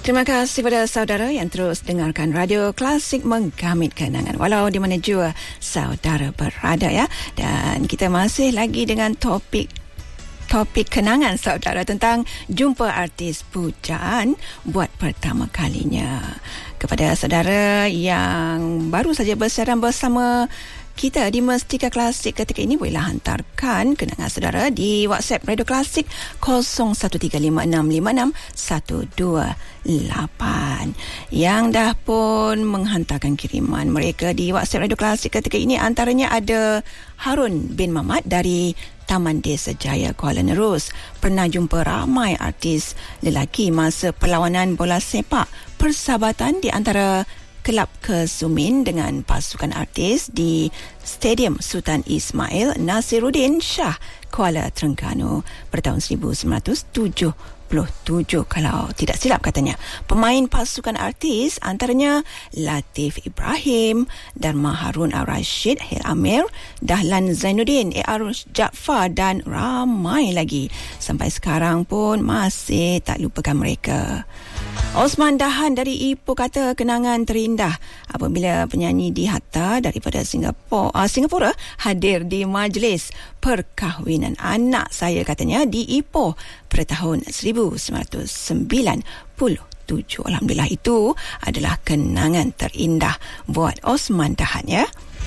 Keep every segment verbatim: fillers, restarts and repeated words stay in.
Terima kasih kepada saudara yang terus dengarkan Radio Klasik Menggamit Kenangan walau di mana jua saudara berada ya. Dan kita masih lagi dengan topik topik kenangan saudara tentang jumpa artis pujaan buat pertama kalinya. Kepada saudara yang baru saja bersiaran bersama kita di Mestika Klasik ketika ini, bolehlah hantarkan kenangan saudara di WhatsApp Radio Klasik kosong satu tiga lima enam lima enam satu dua lapan. Yang dah pun menghantarkan kiriman mereka di WhatsApp Radio Klasik ketika ini antaranya ada Harun bin Mamat dari Taman Desa Jaya, Kuala Nerus. Pernah jumpa ramai artis lelaki masa perlawanan bola sepak persahabatan di antara Kelab Kesumin dengan pasukan artis di Stadium Sultan Ismail Nasiruddin Shah, Kuala Terengganu pada tahun seribu sembilan ratus tujuh puluh tujuh kalau tidak silap katanya. Pemain pasukan artis antaranya Latif Ibrahim, Dharma Harun Al-Rashid, Hil Amir, Dahlan Zainuddin, A R Jaafar dan ramai lagi. Sampai sekarang pun masih tak lupakan mereka. Osman Dahan dari Ipoh kata kenangan terindah apabila penyanyi di Hatta daripada Singapura, uh, Singapura hadir di majlis perkahwinan anak saya katanya di Ipoh pada tahun seribu sembilan ratus sembilan puluh tujuh. Alhamdulillah, itu adalah kenangan terindah buat Osman Dahan ya.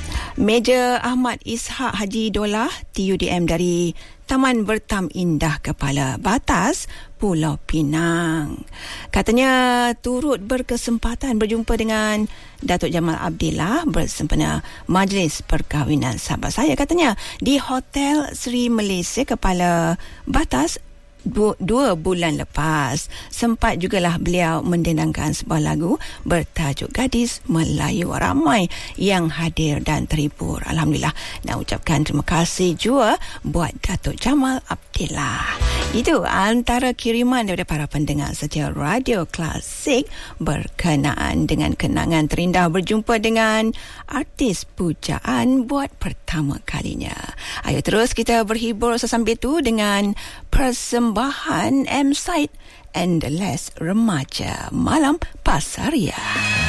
Meja Ahmad Ishak Haji Dolah T U D M dari Taman Bertam Indah Kepala Batas, Pulau Pinang. Katanya turut berkesempatan berjumpa dengan Datuk Jamal Abdillah bersempena majlis perkahwinan sahabat saya katanya di Hotel Sri Malaysia Kepala Batas Dua, dua bulan lepas. Sempat jugalah beliau mendendangkan sebuah lagu bertajuk Gadis Melayu. Ramai yang hadir dan terhibur. Alhamdulillah. Nak ucapkan terima kasih juga buat Datuk Jamal Abdillah. Itu antara kiriman daripada para pendengar setia Radio Klasik berkenaan dengan kenangan terindah berjumpa dengan artis pujaan buat pertama kalinya. Ayo terus kita berhibur sesambil itu dengan persembahan M. Said and the Less Remaja Malam Pasaria.